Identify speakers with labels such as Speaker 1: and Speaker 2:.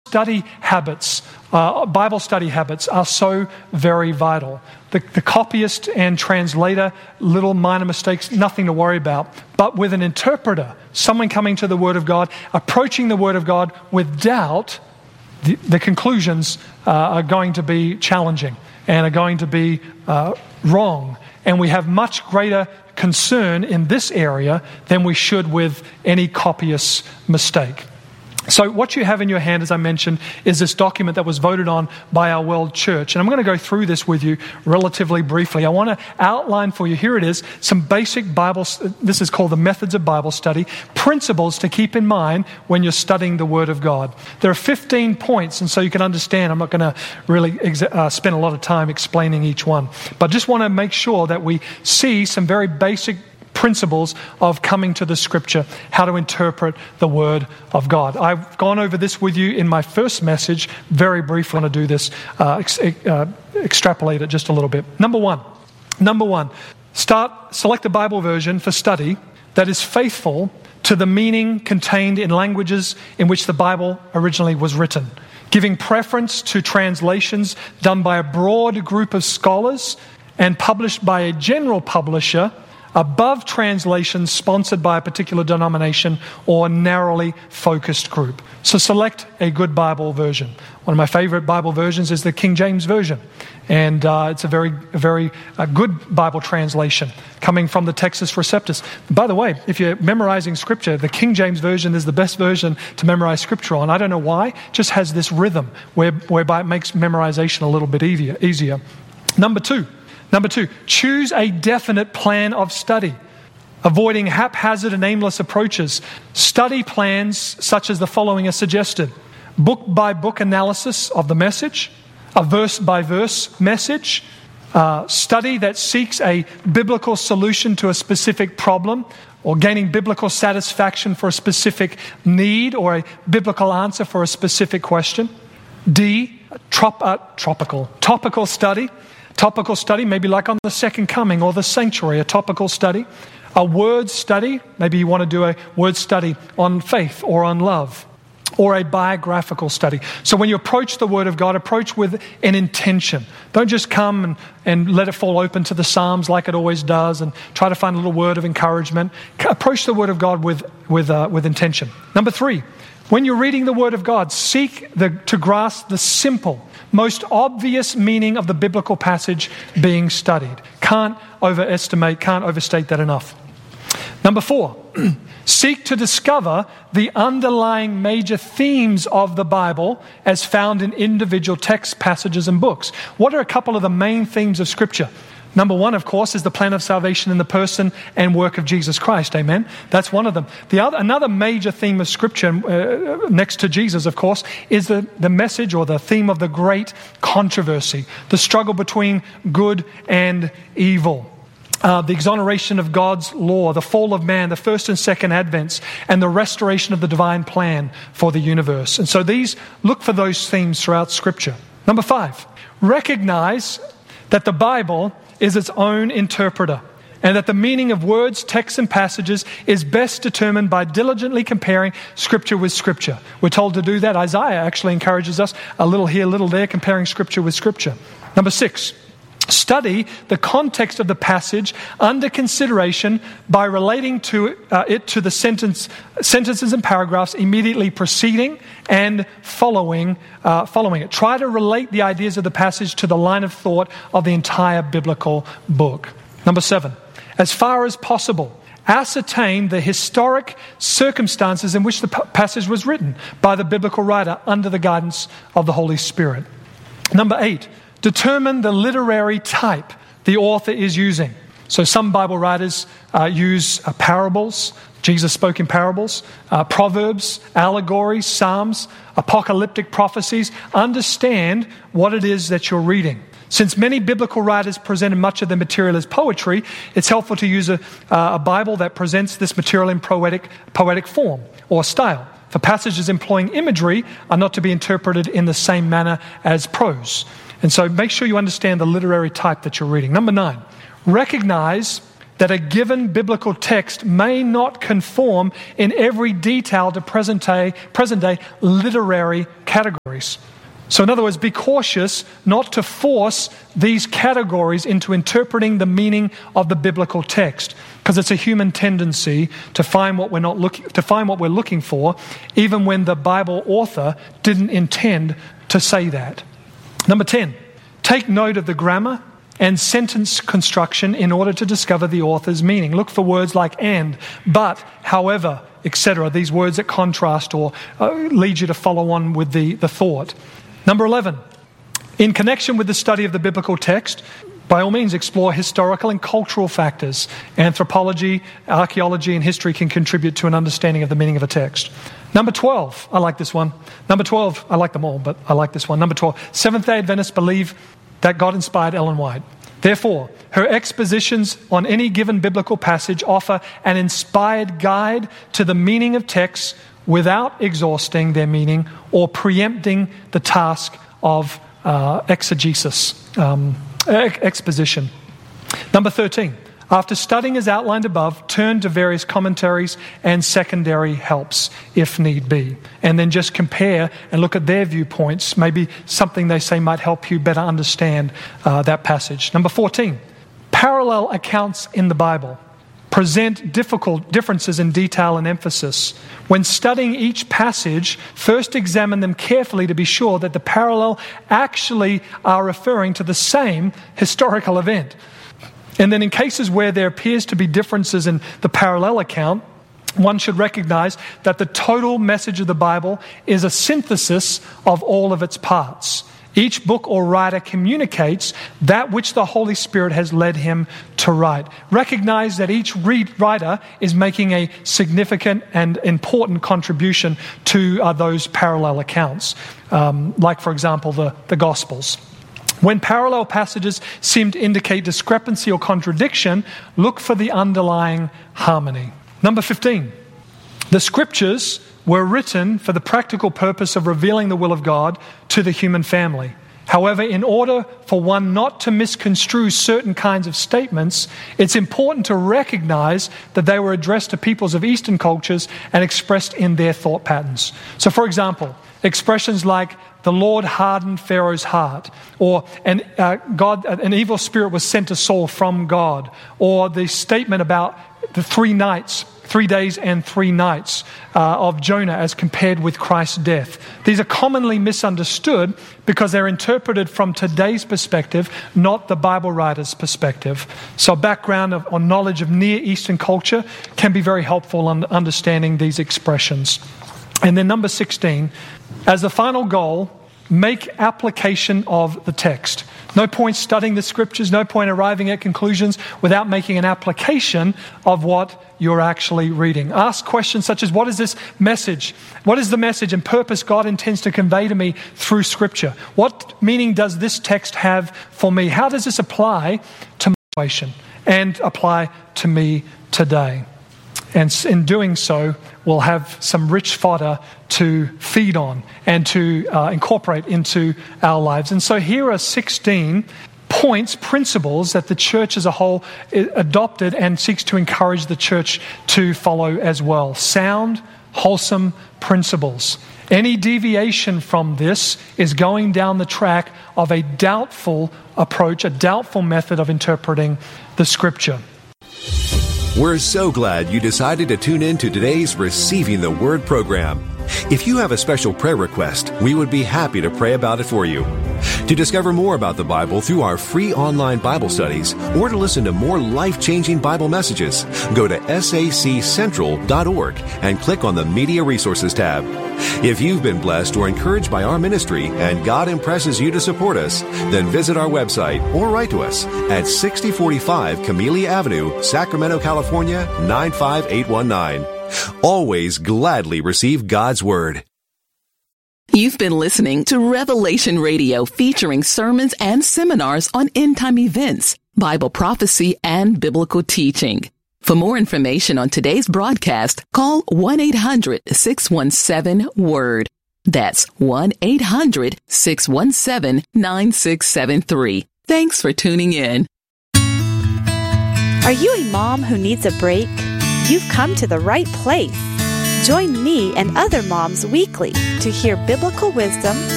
Speaker 1: study habits, Bible study habits are so very vital. The copyist and translator, little minor mistakes, nothing to worry about. But with an interpreter, someone coming to the Word of God, approaching the Word of God with doubt, the conclusions are going to be challenging and are going to be wrong. And we have much greater concern in this area than we should with any copyist's mistake. So what you have in your hand, as I mentioned, is this document that was voted on by our world church. And I'm going to go through this with you relatively briefly. I want to outline for you, here it is, some basic Bible, this is called the Methods of Bible Study, principles to keep in mind when you're studying the Word of God. There are 15 points, and so you can understand, I'm not going to really spend a lot of time explaining each one. But just want to make sure that we see some very basic principles of coming to the Scripture, how to interpret the Word of God. I've gone over this with you in my first message, very briefly. I want to do this, extrapolate it just a little bit. Number one, select a Bible version for study that is faithful to the meaning contained in languages in which the Bible originally was written, giving preference to translations done by a broad group of scholars and published by a general publisher above translations sponsored by a particular denomination or narrowly focused group. So select a good Bible version. One of my favorite Bible versions is the King James Version. And it's a very good Bible translation coming from the Textus Receptus. By the way, if you're memorizing Scripture, the King James Version is the best version to memorize Scripture on. I don't know why. It just has this rhythm whereby it makes memorization a little bit easier. Number two, choose a definite plan of study, avoiding haphazard and aimless approaches. Study plans such as the following are suggested: book-by-book analysis of the message, a verse-by-verse message, study that seeks a biblical solution to a specific problem, or gaining biblical satisfaction for a specific need, or a biblical answer for a specific question. D, topical study. Topical study, maybe like on the Second Coming or the Sanctuary, a topical study. A word study, maybe you want to do a word study on faith or on love. Or a biographical study. So when you approach the Word of God, approach with an intention. Don't just come and let it fall open to the Psalms like it always does and try to find a little word of encouragement. Approach the Word of God with intention. Number three, when you're reading the Word of God, seek to grasp the simple, most obvious meaning of the biblical passage being studied. Can't overstate that enough. Number four, seek to discover the underlying major themes of the Bible as found in individual text passages and books. What are a couple of the main themes of Scripture? Number one, of course, is the plan of salvation in the person and work of Jesus Christ. Amen? That's one of them. Another major theme of Scripture, next to Jesus, of course, is the message or the theme of the great controversy, the struggle between good and evil. The exoneration of God's law, the fall of man, the first and second advents, and the restoration of the divine plan for the universe. And so look for those themes throughout Scripture. Number five, recognize that the Bible is its own interpreter, and that the meaning of words, texts, and passages is best determined by diligently comparing Scripture with Scripture. We're told to do that. Isaiah actually encourages us, a little here, a little there, comparing Scripture with Scripture. Number six, study the context of the passage under consideration by relating it to the sentences and paragraphs immediately preceding and following it. Try to relate the ideas of the passage to the line of thought of the entire biblical book. Number seven, as far as possible, ascertain the historic circumstances in which the passage was written by the biblical writer under the guidance of the Holy Spirit. Number eight, determine the literary type the author is using. So some Bible writers use parables. Jesus spoke in parables. Proverbs, allegories, psalms, apocalyptic prophecies. Understand what it is that you're reading. Since many biblical writers presented much of their material as poetry, it's helpful to use a Bible that presents this material in poetic form or style. For passages employing imagery are not to be interpreted in the same manner as prose. And so make sure you understand the literary type that you're reading. Number nine, recognize that a given biblical text may not conform in every detail to present-day literary categories. So in other words, be cautious not to force these categories into interpreting the meaning of the biblical text, because it's a human tendency to find what we're looking for, even when the Bible author didn't intend to say that. Number 10, take note of the grammar and sentence construction in order to discover the author's meaning. Look for words like and, but, however, etc. These words that contrast or lead you to follow on with the thought. Number 11, in connection with the study of the biblical text, by all means explore historical and cultural factors. Anthropology, archaeology, and history can contribute to an understanding of the meaning of a text. Number 12, I like this one. Number 12, I like them all, but I like this one. Number 12, Seventh-day Adventists believe that God inspired Ellen White. Therefore, her expositions on any given biblical passage offer an inspired guide to the meaning of texts without exhausting their meaning or preempting the task of exposition. Number 13, after studying as outlined above, turn to various commentaries and secondary helps if need be. And then just compare and look at their viewpoints. Maybe something they say might help you better understand that passage. Number 14, parallel accounts in the Bible present difficult differences in detail and emphasis. When studying each passage, first examine them carefully to be sure that the parallel actually are referring to the same historical event. And then in cases where there appears to be differences in the parallel account, one should recognize that the total message of the Bible is a synthesis of all of its parts. Each book or writer communicates that which the Holy Spirit has led him to write. Recognize that each writer is making a significant and important contribution to those parallel accounts, like, for example, the Gospels. When parallel passages seem to indicate discrepancy or contradiction, look for the underlying harmony. Number 15, the Scriptures were written for the practical purpose of revealing the will of God to the human family. However, in order for one not to misconstrue certain kinds of statements, it's important to recognize that they were addressed to peoples of Eastern cultures and expressed in their thought patterns. So, for example, expressions like the Lord hardened Pharaoh's heart, or an evil spirit was sent to Saul from God, or the statement about the 3 days and 3 nights of Jonah as compared with Christ's death. These are commonly misunderstood because they're interpreted from today's perspective, not the Bible writer's perspective. So background or knowledge of Near Eastern culture can be very helpful in understanding these expressions. And then number 16, as the final goal, make application of the text. No point studying the Scriptures, no point arriving at conclusions without making an application of what you're actually reading. Ask questions such as, what is this message? What is the message and purpose God intends to convey to me through Scripture? What meaning does this text have for me? How does this apply to my situation and apply to me today? And in doing so, we'll have some rich fodder to feed on and to incorporate into our lives. And so here are 16 points, principles that the church as a whole adopted and seeks to encourage the church to follow as well. Sound, wholesome principles. Any deviation from this is going down the track of a doubtful approach, a doubtful method of interpreting the Scripture.
Speaker 2: We're so glad you decided to tune in to today's Receiving the Word program. If you have a special prayer request, we would be happy to pray about it for you. To discover more about the Bible through our free online Bible studies, or to listen to more life-changing Bible messages, go to saccentral.org and click on the Media Resources tab. If you've been blessed or encouraged by our ministry and God impresses you to support us, then visit our website or write to us at 6045 Camellia Avenue, Sacramento, California, 95819. Always gladly receive God's Word.
Speaker 3: You've been listening to Revelation Radio, featuring sermons and seminars on end-time events, Bible prophecy, and biblical teaching. For more information on today's broadcast, call 1-800-617-WORD. That's 1-800-617-9673. Thanks for tuning in.
Speaker 4: Are you a mom who needs a break? You've come to the right place. Join me and other moms weekly to hear biblical wisdom,